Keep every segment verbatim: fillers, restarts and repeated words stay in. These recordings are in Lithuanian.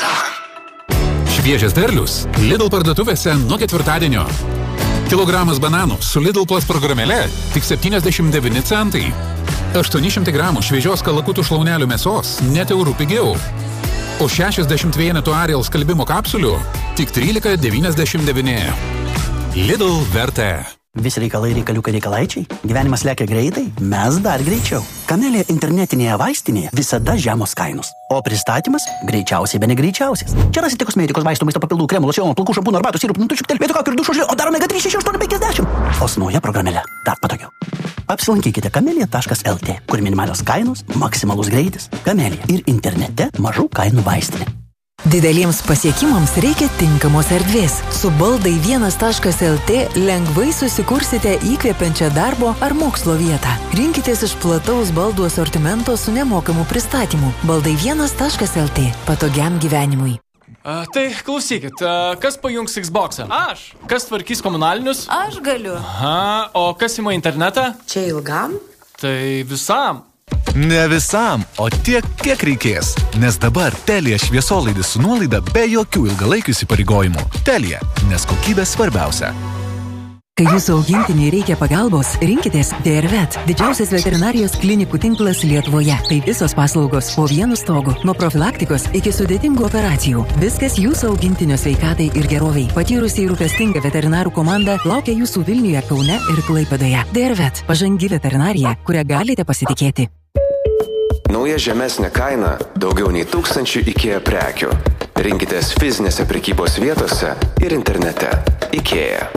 Šviežias derlius Lidl parduotuvėse nuo ketvirtadienio. Kilogramas bananų su Lidl Plus programėle tik septyniasdešimt devyni centai. aštuoni šimtai gramų šviežios kalakutų šlaunelių mėsos net eurų pigiau. O šešiasdešimt vienetų Ariel skalbimo kapsulių tik trylika devyniasdešimt devyni. Lidl vertė. Visi reikalai reikaliukai reikalaičiai. Gyvenimas lekia greitai, mes dar greičiau. Kamelija internetinėje vaistinėje visada žemos kainos. O pristatymas greičiausiai be negreičiausias. Čia rasite kosmetikos, vaistų, maisto papildų, kremų, locionų, plaukų, šampūnų, arbatų, sirupų, nutučių, telpėtų kaukių ir dušo žilio, o dar omega trys šeši aštuoni penkiasdešimt. O su nauja programėle dar patogiau. Apsilankykite kamelija taškas lt, kur minimalios kainos, maksimalus greitis. Kamelija ir internete mažų kainų vaistinė. Dideliems pasiekimams reikia tinkamos erdvės. Su baldai vienas taškas lt lengvai susikursite įkvepiančią darbo ar mokslo vietą. Rinkitės iš plataus baldų asortimento su nemokamu pristatymu. baldai vienas taškas lt. Patogiam gyvenimui. A, tai klausykit, a, kas pajungs Xbox'ą? Aš. Kas tvarkys komunalinius? Aš galiu. Aha, o kas ima internetą? Čia ilgam? Tai visam. Ne visam, o tiek, kiek reikės. Nes dabar Telia šviesolaidis su nuolaida be jokių ilgalaikių įsipareigojimų. Telia, nes kokybė svarbiausia. Kai jūsų augintiniai reikia pagalbos, rinkitės DRVet, didžiausias veterinarijos klinikų tinklas Lietuvoje. Tai visos paslaugos po vienu stogu, nuo profilaktikos iki sudėtingų operacijų. Viskas jūsų augintinio sveikatai ir geroviai. Patyrusiai rūpestinga veterinarų komanda laukia jūsų Vilniuje, Kaune ir Klaipėdoje. DRVet, pažangi veterinarija, kurią galite pasitikėti. Nauja žemesnė kaina daugiau nei tūkstančių IKEA prekių. Rinkitės fizinėse prekybos vietose ir internete. IKEA.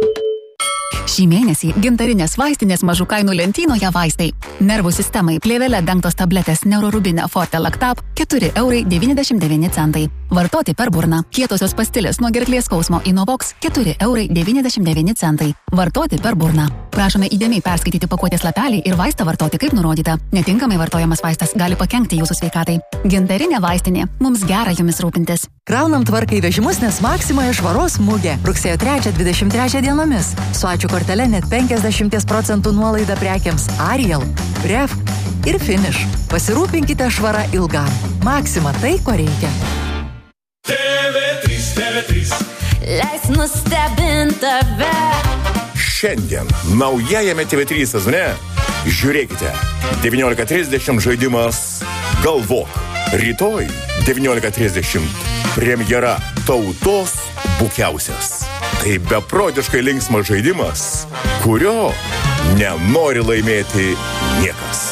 Šį mėnesį gintarinės vaistinės mažų kainų lentynoje vaistai. Nervų sistemai plėvele dengtos tabletės Neurorubine Forte Lactab keturi eurai devyniasdešimt devyni centai. Vartoti per burną. Kietosios pastilės nuo gerklės skausmo Inovox keturi eurai devyniasdešimt devyni centai. Vartoti per burną. Prašome įdėmiai perskaityti pakuotės lapelį ir vaistą vartoti kaip nurodyta. Netinkamai vartojamas vaistas gali pakenkti jūsų sveikatai. Gintarinė vaistinė. Mums gera jumis rūpintis. Kraunam tvarkai vežimus, nes Maksimoje švaros mugė. Rugsėjo trečią dvidešimt trečią dienomis. Su ačiū kortele net penkiasdešimt procentų nuolaida prekiams Ariel, Ref ir Finish. Pasirūpinkite švarą ilgam. Maksima tai, ko reikia. T V trys, T V trys. Leis nustebint tave. Šiandien naujajame T V trys sezone žiūrėkite devyniolika trisdešimt žaidimas Galvok. Rytoj devyniolika trisdešimt premjera Tautos bukiausias. Tai beprotiškai linksmas žaidimas, kurio nenori laimėti niekas.